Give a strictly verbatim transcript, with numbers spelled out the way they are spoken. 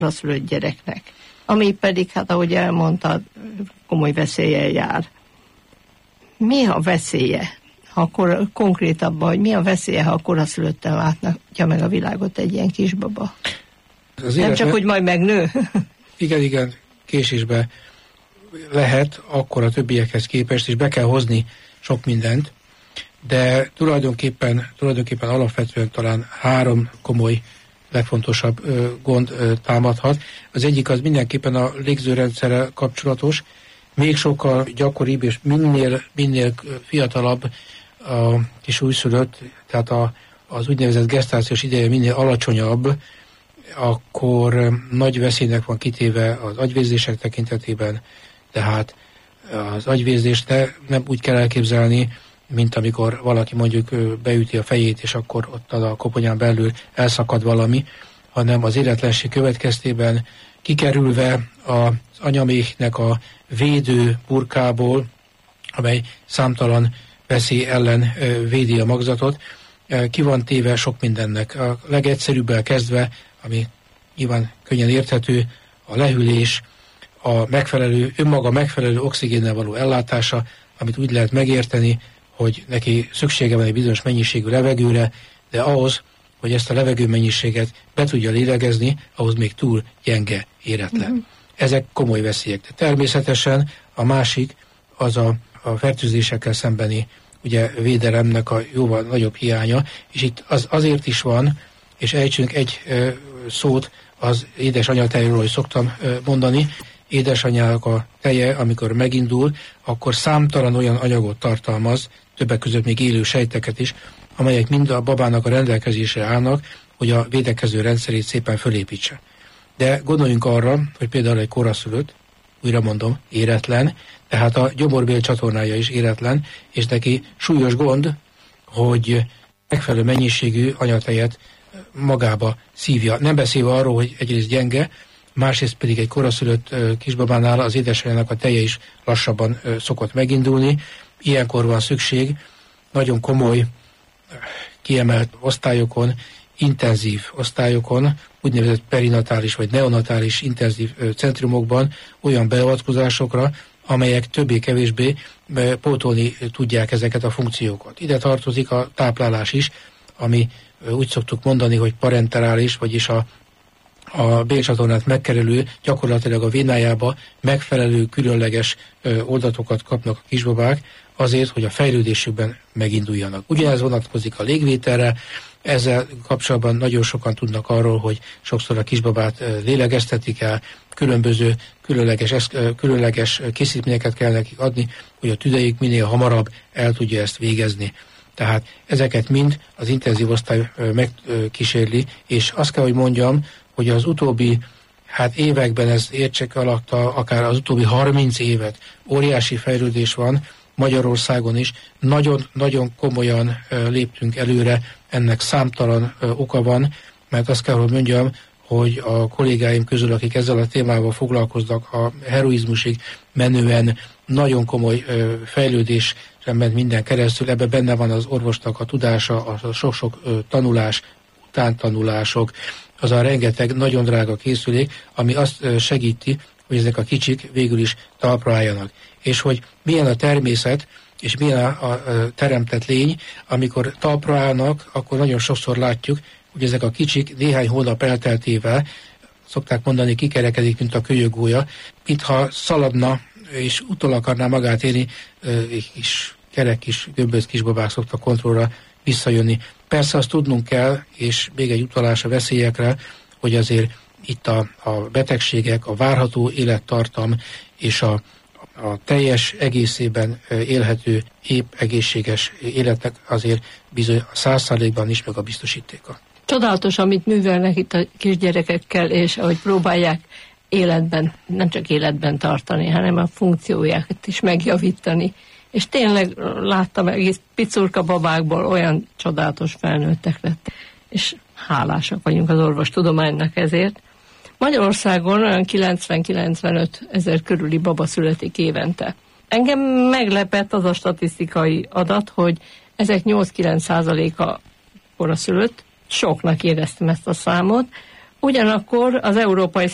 a szülött gyereknek. Ami pedig, hát ahogy elmondtad, komoly veszéllyel jár. Mi a veszélye, ha kor, konkrétabban, hogy mi a veszélye, ha a koraszülötten látja meg a világot egy ilyen kisbaba? Az Nem csak, hogy majd megnő? Igen, igen, késésbe lehet akkor a többiekhez képest, és be kell hozni sok mindent, de tulajdonképpen, tulajdonképpen alapvetően talán három komoly, legfontosabb ö, gond ö, támadhat. Az egyik az mindenképpen a légzőrendszerrel kapcsolatos, még sokkal gyakoribb, és minél, minél fiatalabb a kis újszülött, tehát a, az úgynevezett gesztációs ideje minél alacsonyabb, akkor nagy veszélynek van kitéve az agyvérzések tekintetében, tehát az agyvérzést ne, nem úgy kell elképzelni, mint amikor valaki mondjuk beüti a fejét, és akkor ott a koponyán belül elszakad valami, hanem az életlenség következtében kikerülve az anyaméhnek a védő burkából, amely számtalan veszély ellen védi a magzatot, ki van téve sok mindennek. A legegyszerűbbel kezdve, ami nyilván könnyen érthető, a lehűlés, a megfelelő, önmaga megfelelő oxigénnel való ellátása, amit úgy lehet megérteni, hogy neki szüksége van egy bizonyos mennyiségű levegőre, de ahhoz, hogy ezt a levegő mennyiséget be tudja lélegezni, ahhoz még túl gyenge, éretlen. Uh-huh. Ezek komoly veszélyek. De természetesen a másik az a, a fertőzésekkel szembeni ugye védelemnek a jóval nagyobb hiánya, és itt az azért is van, és ejtsünk egy ö, szót az édesanyatejről, hogy szoktam ö, mondani. Édesanyának a teje, amikor megindul, akkor számtalan olyan anyagot tartalmaz, többek között még élő sejteket is, amelyek mind a babának a rendelkezésre állnak, hogy a védekező rendszerét szépen fölépítse. De gondoljunk arra, hogy például egy koraszülött, újra mondom, éretlen, tehát a gyomorbél csatornája is éretlen, és neki súlyos gond, hogy megfelelő mennyiségű anyatejet magába szívja. Nem beszélve arról, hogy egyrészt gyenge, másrészt pedig egy koraszülött kisbabánál az édesanyjának a teje is lassabban szokott megindulni. Ilyenkor van szükség nagyon komoly, kiemelt osztályokon, intenzív osztályokon, úgynevezett perinatális vagy neonatális intenzív centrumokban olyan beavatkozásokra, amelyek többé-kevésbé pótolni tudják ezeket a funkciókat. Ide tartozik a táplálás is, ami úgy szoktuk mondani, hogy parenterális, vagyis a a bélcsatornát megkerülő, gyakorlatilag a vénájába megfelelő különleges ö, oldatokat kapnak a kisbabák azért, hogy a fejlődésükben meginduljanak. Ugyanez vonatkozik a légvételre, ezzel kapcsolatban nagyon sokan tudnak arról, hogy sokszor a kisbabát ö, lélegeztetik el, különböző különleges, eszk, ö, különleges készítményeket kell nekik adni, hogy a tüdejük minél hamarabb el tudja ezt végezni. Tehát ezeket mind az intenzív osztály ö, megkísérli, és azt kell, hogy mondjam, hogy az utóbbi hát években, ez értsek alatt akár az utóbbi harminc évet óriási fejlődés van Magyarországon is. Nagyon-nagyon komolyan ö, léptünk előre, ennek számtalan ö, oka van, mert azt kell, hogy mondjam, hogy a kollégáim közül, akik ezzel a témával foglalkoznak, a heroizmusig menően nagyon komoly ö, fejlődés ment minden keresztül, ebben benne van az orvosnak a tudása, a sok-sok ö, tanulás, utántanulások, az a rengeteg nagyon drága készülék, ami azt segíti, hogy ezek a kicsik végül is talpra álljanak. És hogy milyen a természet, és milyen a, a, a teremtett lény, amikor talpra állnak, akkor nagyon sokszor látjuk, hogy ezek a kicsik néhány hónap elteltével, szokták mondani, kikerekedik, mint a kölyögólya, mintha szaladna, és utol akarná magát élni, és kerek kis, gömböc kisbabák szoktak kontrollra visszajönni. Persze azt tudnunk kell, és még egy utalás a veszélyekre, hogy azért itt a, a betegségek, a várható élettartam és a, a teljes egészében élhető, épp egészséges életnek azért bizony a száz százalékban is meg a biztosítéka. Csodálatos, amit művelnek itt a kisgyerekekkel, és ahogy próbálják életben, nem csak életben tartani, hanem a funkciójákat is megjavítani. És tényleg láttam egész picurka babákból olyan csodálatos felnőttek lett. És hálásak vagyunk az orvostudománynak ezért. Magyarországon olyan kilencven-kilencvenöt ezer körüli baba születik évente. Engem meglepett az a statisztikai adat, hogy ezek nyolc-kilenc százaléka koraszülött. Soknak éreztem ezt a számot. Ugyanakkor az európai